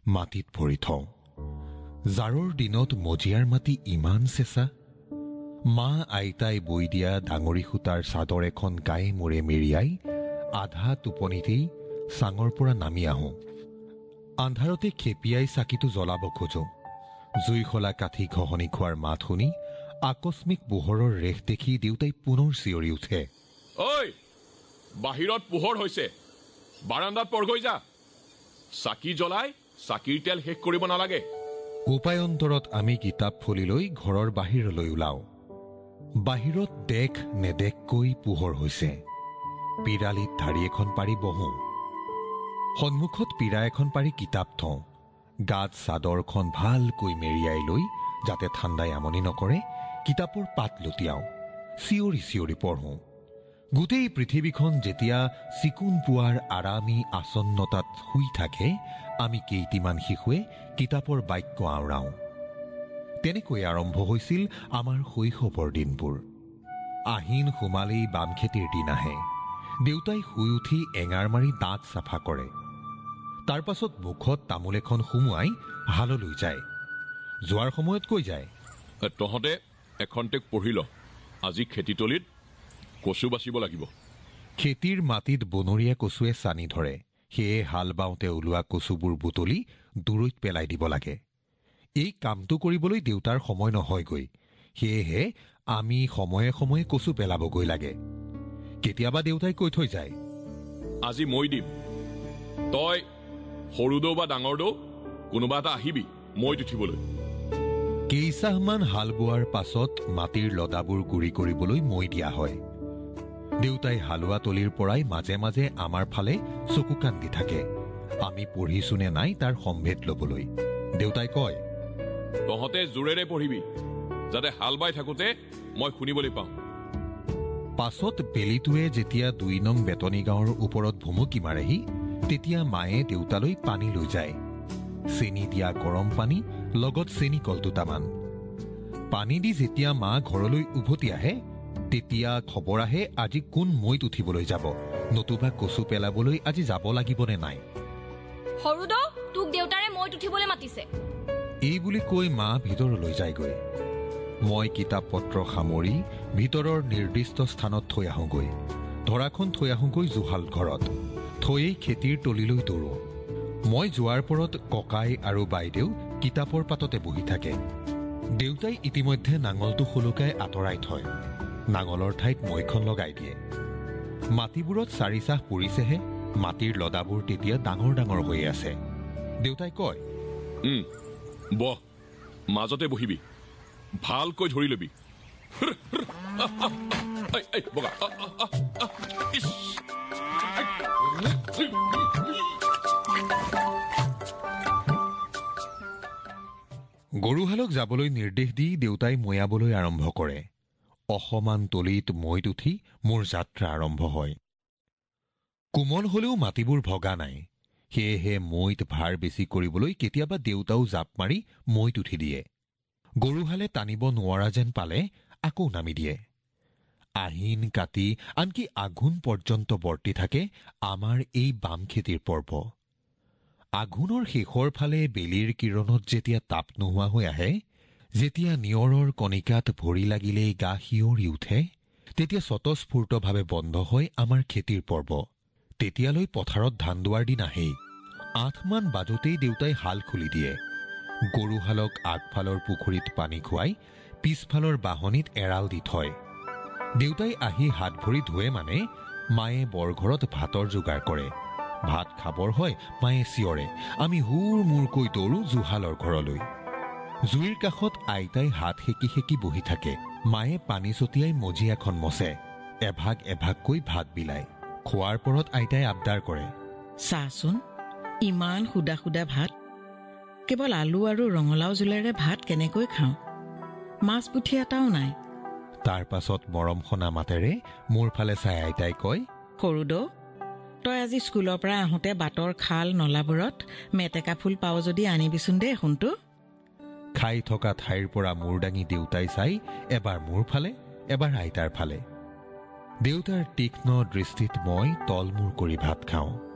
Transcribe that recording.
মাটিত ভৰি থওঁ। জাৰৰ দিনত মজিয়াৰ মাটি ইমান চেঁচা। মা আইতাই বৈ দিয়া ডাঙৰি সূতাৰ চাদৰ এখন গায়ে মূৰে মেৰিয়াই আধা টোপনিতেই চাঙৰ পৰা নামি আহোঁ। আন্ধাৰতে খেপিয়াই চাকিটো জ্বলাব খোজোঁ। জুইশলা কাঠি ঘঁহনি খোৱাৰ মাত শুনি আকস্মিক পোহৰৰ ৰেখ দেখি দেউতাই পুনৰ চিঞৰি উঠে, ঐ বাহিৰত পোহৰ হৈছে, বাৰান্দাত পৰগৈ যা। চাকি জ্বলাই চাকিৰ তেল শেষ কৰিব নালাগে। উপায়ন্তৰত আমি কিতাপ ফুলি লৈ ঘৰৰ বাহিৰলৈ ওলাওঁ। বাহিৰত দেখ নেদেখকৈ পোহৰ হৈছে। পিৰালিত ধাৰি এখন পাৰি বহোঁ। সন্মুখত পীৰা এখন পাৰি কিতাপ থওঁ। গাত চাদৰখন ভালকৈ মেৰিয়াই লৈ যাতে ঠাণ্ডাই আমনি নকৰে কিতাপৰ পাত লুটিয়াওঁ। চিঞৰি চিঞৰি পঢ়োঁ। গোটেই পৃথিৱীখন যেতিয়া চিকুণ পুৱাৰ আৰামী আসন্নতাত শুই থাকে, আমি কেইটিমান শিশুৱে কিতাপৰ বাক্য আওৰাওঁ। তেনেকৈ আৰম্ভ হৈছিল আমাৰ শৈশৱৰ দিনবোৰ। আহিন সোমালেই বাম খেতিৰ দিন আহে। দেউতাই শুই উঠি এঙাৰ মাৰি দাঁত চাফা কৰে। তাৰ পাছত মুখত তামোল এখন সুমুৱাই হাললৈ যায়। যোৱাৰ সময়ত কৈ যায়, তহঁতে এখন্তেক পঢ়ি ল, আজি খেতিতলিত কচু বাচিব লাগিব। খেতিৰ মাটিত বনৰীয়া কচুৱে চানি ধৰে। সেয়ে হাল বাওঁতে ওলোৱা কচুবোৰ বুটলি দূৰৈত পেলাই দিব লাগে। এই কামটো কৰিবলৈ দেউতাৰ সময় নহয়গৈ। সেয়েহে আমি সময়ে সময়ে কচু পেলাবগৈ লাগে। কেতিয়াবা দেউতাই কৈ থৈ যায়, আজি মই দিম, তই সৰু দৌ বা ডাঙৰ দৌ কোনোবা এটা আহিবি মৈত উঠিবলৈ। কেইচাহমান হাল বোৱাৰ পাছত মাটিৰ লদাবোৰ গুৰি কৰিবলৈ মৈ দিয়া হয়। দেউতাই হালোৱা তলিৰ পৰাই মাজে মাজে আমাৰ ফালে চকু কাণ দি থাকে, আমি পঢ়িছো নে নাই তাৰ সম্ভেদ ল'বলৈ। দেউতাই কয়, তহঁতে জোৰেৰে পঢ়িবি, যাতে হাল বাই থাকোঁতে মই শুনিবলৈ পাওঁ। পাছত বেলিটোৱে যেতিয়া ২ নং বেতনী গাঁৱৰ ওপৰত ভুমুকি মাৰেহি, তেতিয়া মায়ে দেউতালৈ পানী লৈ যায়। চেনি দিয়া গৰম পানী লগত চেনি কল দুটামান। পানী দি যেতিয়া মা ঘৰলৈ উভতি আহে, তেতিয়া খবৰ আহে আজি কোন মৈত উঠিবলৈ যাব, নতুবা কচু পেলাবলৈ আজি যাব লাগিবনে নাই। সৰু দৌ, তোক দেউতাৰে মৈত উঠিবলৈ মাতিছে। এই বুলি কৈ মা ভিতৰলৈ যায়গৈ। মই কিতাপ পত্ৰ সামৰি ভিতৰৰ নিৰ্দিষ্ট স্থানত থৈ আহোঁগৈ। ধৰাখন থৈ আহোঁগৈ জুহাল ঘৰত। থৈয়েই খেতিৰ তলিলৈ দৌৰোঁ। মই যোৱাৰ পৰত ককাই আৰু বাইদেউ কিতাপৰ পাততে বহি থাকে। দেউতাই ইতিমধ্যে নাঙলটো সুলকাই আঁতৰাই থয়। নাঙলৰ ঠাইত মৈখন লগাই দিয়ে। মাটিবোৰত ৪ চাহ পৰিছেহে, মাটিৰ লদাবোৰ তেতিয়া ডাঙৰ ডাঙৰ হৈ আছে। দেউতাই কয়, বহ, মাজতে বহিবি, ভালকৈ ধৰি লবি। গৰুহালক যাবলৈ নিৰ্দেশ দি দেউতাই মৈয়াবলৈ আৰম্ভ কৰে। অসমান তলিত মৈত উঠি মোৰ যাত্ৰা আৰম্ভ হয়। কোমল হলেও মাটিবোৰ ভগা নাই। সেয়েহে মৈত ভাৰ বেছি কৰিবলৈ কেতিয়াবা দেউতাও জাপ মাৰি মৈত উঠি দিয়ে। গৰুহালে টানিব নোৱাৰা যেন পালে আকৌ নামি দিয়ে। আহিন কাটি আনকি আঘোণ পৰ্যন্ত বৰ্তি থাকে আমাৰ এই বাম খেতিৰ পৰ্ব। আঘোণৰ শেষৰ ফালে বেলিৰ কিৰণত যেতিয়া তাপ নোহোৱা হৈ আহে, যেতিয়া নিয়ৰৰ কণিকাত ভৰি লাগিলেই গা শিয়ৰি উঠে, তেতিয়া স্বতঃস্ফূৰ্তভাৱে বন্ধ হয় আমাৰ খেতিৰ পৰ্ব। তেতিয়ালৈ পথাৰত ধান দোৱাৰ দিন আহেই। ৮ মান বাজতেই দেউতাই হাল খুলি দিয়ে। গৰুহালক আগফালৰ পুখুৰীত পানী খুৱাই পিছফালৰ বাহনিত এৰাল দি থয়। দেউতাই আহি হাত ভৰি ধুৱে মানে মায়ে বৰঘৰত ভাতৰ যোগাৰ কৰে। ভাত খাবৰ হয় মায়ে চিঞৰে। আমি হুৰ মূৰকৈ দৌৰোঁ জুহালৰ ঘৰলৈ। জুইৰ কাষত আইতাই হাত সেকি সেকি বহি থাকে। মায়ে পানী ছটিয়াই মজিয়াখন মচে। এভাগ এভাগকৈ ভাত বিলায়। খোৱাৰ পৰত আইতাই আবদাৰ কৰে, চাচোন, ইমান সুদা সুদা ভাত, কেৱল আলু আৰু ৰঙালাও জোলেৰে ভাত কেনেকৈ খাওঁ, মাছ পুঠি এটাও নাই। তাৰ পাছত মৰম সনা মাতেৰে মোৰ ফালে চাই আইতাই কয়, সৰু দৌ, তই আজি স্কুলৰ পৰা আহোঁতে বাটৰ খাল নলাবোৰত মেটেকা ফুল পাৱ যদি আনিবিচোন দেই সোণটো। খাই থকা ঠাইৰ পৰা মূৰ দাঙি দেউতাই চাই এবাৰ মোৰ ফালে এবাৰ আইতাৰ ফালে। দেউতাৰ তীক্ষ্ণ দৃষ্টিত মই তলমূৰ কৰি ভাত খাওঁ।